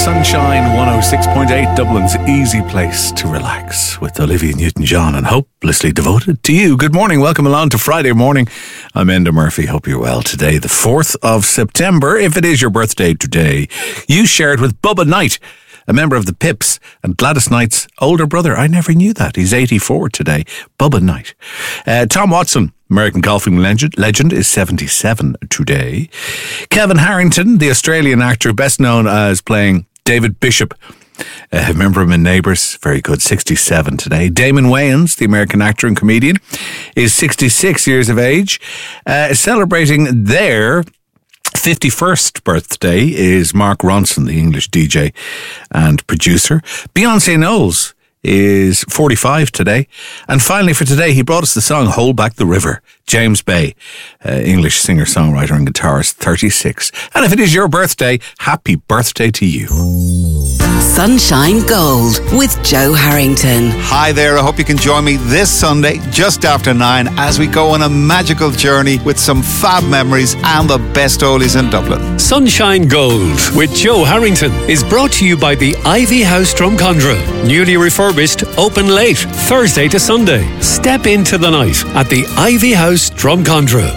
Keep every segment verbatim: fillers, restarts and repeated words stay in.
Sunshine one oh six point eight, Dublin's easy place to relax, with Olivia Newton-John and hopelessly devoted to you. Good morning, welcome along to Friday morning. I'm Enda Murphy, hope you're well today, the fourth of September. If it is your birthday today, you shared with Bubba Knight, a member of the Pips and Gladys Knight's older brother. I never knew that. He's eighty-four today. Bubba Knight. Uh, Tom Watson, American golfing legend, legend, is seventy-seven today. Kevin Harrington, the Australian actor best known as playing David Bishop. Uh, remember him in Neighbours? Very good. sixty-seven today. Damon Wayans, the American actor and comedian, is sixty-six years of age. Uh, celebrating their fifty-first birthday is Mark Ronson, the English D J and producer. Beyonce Knowles is forty-five today. And finally for today, he brought us the song Hold Back the River. James Bay, uh, English singer-songwriter and guitarist, thirty-six. And if it is your birthday, happy birthday to you. Sunshine Gold with Joe Harrington. Hi there, I hope you can join me this Sunday just after nine as we go on a magical journey with some fab memories and the best oldies in Dublin. Sunshine Gold with Joe Harrington is brought to you by the Ivy House Drumcondra. Newly refurbished, open late, Thursday to Sunday. Step into the night at the Ivy House Drumcondra.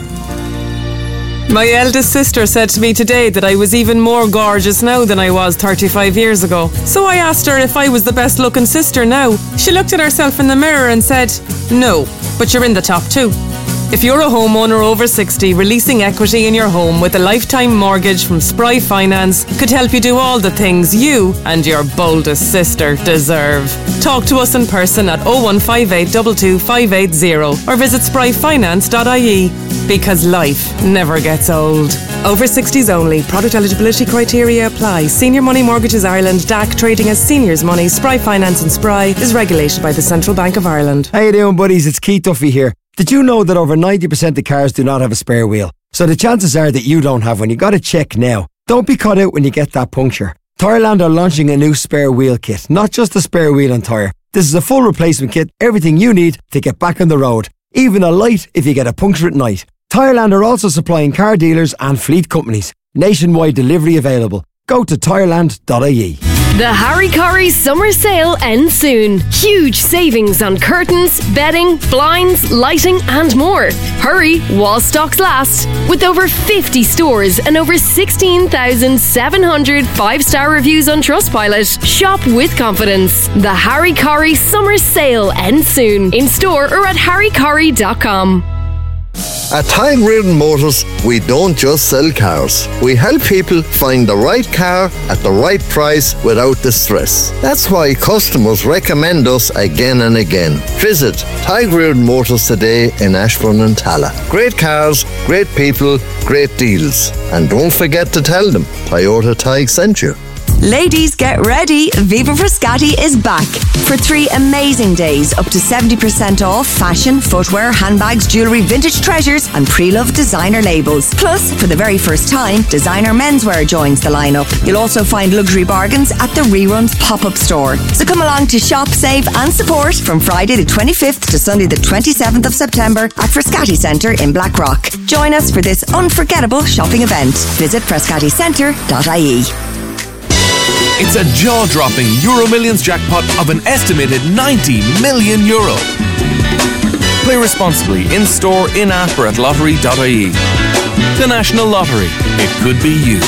My eldest sister said to me today that I was even more gorgeous now than I was thirty-five years ago. So I asked her if I was the best looking sister now. She looked at herself in the mirror and said, "No, but you're in the top two." If you're a homeowner over sixty, releasing equity in your home with a lifetime mortgage from Spry Finance could help you do all the things you and your boldest sister deserve. Talk to us in person at oh one five eight two two five eight zero or visit spry finance dot I E, because life never gets old. Over sixties only. Product eligibility criteria apply. Senior Money Mortgages Ireland, D A C, trading as Seniors Money, Spry Finance and Spry is regulated by the Central Bank of Ireland. How you doing, buddies? It's Keith Duffy here. Did you know that over ninety percent of cars do not have a spare wheel? So the chances are that you don't have one. You got to check now. Don't be caught out when you get that puncture. Tyreland are launching a new spare wheel kit, not just a spare wheel and tyre. This is a full replacement kit, everything you need to get back on the road. Even a light if you get a puncture at night. Tyreland are also supplying car dealers and fleet companies. Nationwide delivery available. Go to tyreland dot I E. The Harry Corrie summer sale ends soon. Huge savings on curtains, bedding, blinds, lighting and more. Hurry while stocks last. With over fifty stores and over sixteen thousand seven hundred five-star reviews on Trustpilot, shop with confidence. The Harry Corrie summer sale ends soon. In store or at harry corrie dot com. At Tadhg Reardon Motors, we don't just sell cars. We help people find the right car at the right price without the stress. That's why customers recommend us again and again. Visit Tadhg Reardon Motors today in Ashbourne and Tala. Great cars, great people, great deals. And don't forget to tell them Toyota Tadhg sent you. Ladies, get ready. Viva Frascati is back for three amazing days, up to seventy percent off fashion, footwear, handbags, jewellery, vintage treasures and pre-loved designer labels. Plus, for the very first time, designer menswear joins the lineup. You'll also find luxury bargains at the Reruns pop-up store. So come along to shop, save and support from Friday the twenty-fifth to Sunday the twenty-seventh of September at Frascati Centre in Blackrock. Join us for this unforgettable shopping event. Visit frascati centre dot I E. It's a jaw-dropping Euro Millions jackpot of an estimated ninety million euro. Play responsibly in-store, in-app or at lottery dot I E. The National Lottery. It could be you.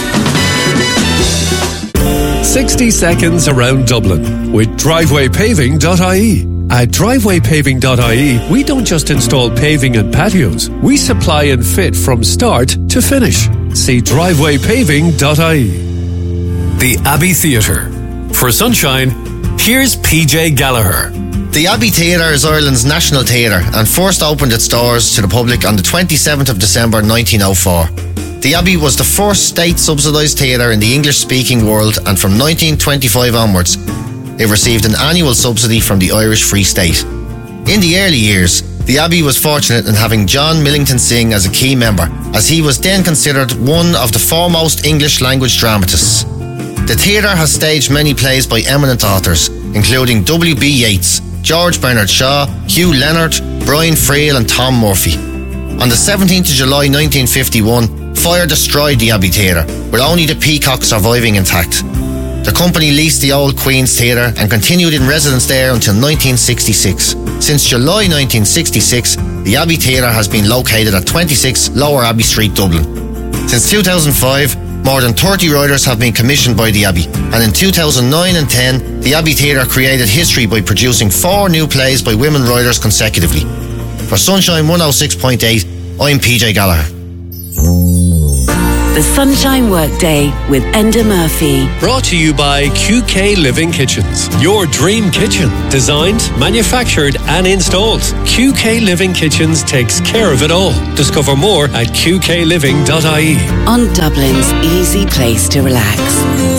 sixty seconds around Dublin with driveway paving dot I E. At driveway paving dot I E, we don't just install paving and patios. We supply and fit from start to finish. See driveway paving dot I E. The Abbey Theatre. For Sunshine, here's P J Gallagher. The Abbey Theatre is Ireland's national theatre and first opened its doors to the public on the twenty-seventh of December nineteen oh four. The Abbey was the first state-subsidised theatre in the English-speaking world, and from nineteen twenty-five onwards, it received an annual subsidy from the Irish Free State. In the early years, the Abbey was fortunate in having John Millington Synge as a key member, as he was then considered one of the foremost English-language dramatists. The theatre has staged many plays by eminent authors, including W B Yeats, George Bernard Shaw, Hugh Leonard, Brian Friel and Tom Murphy. On the seventeenth of July nineteen fifty-one, fire destroyed the Abbey Theatre, with only the peacock surviving intact. The company leased the old Queen's Theatre and continued in residence there until nineteen sixty-six. Since July nineteen sixty-six, the Abbey Theatre has been located at twenty-six Lower Abbey Street, Dublin. Since two thousand five, more than thirty riders have been commissioned by the Abbey, and in two thousand nine and ten, the Abbey Theatre created history by producing four new plays by women riders consecutively. For Sunshine one oh six point eight, I'm P J Gallagher. The Sunshine Workday with Enda Murphy. Brought to you by Q K Living Kitchens. Your dream kitchen. Designed, manufactured and installed. Q K Living Kitchens takes care of it all. Discover more at q k living dot I E. On Dublin's easy place to relax.